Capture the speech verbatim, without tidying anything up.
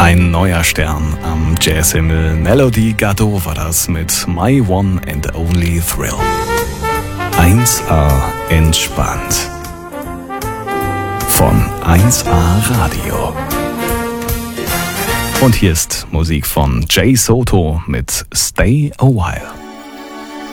Ein neuer Stern am Jazzhimmel. Melody Gardot war das mit My One and Only Thrill. eins A entspannt. Von eins A Radio. Und hier ist Musik von Jay Soto mit Stay a While.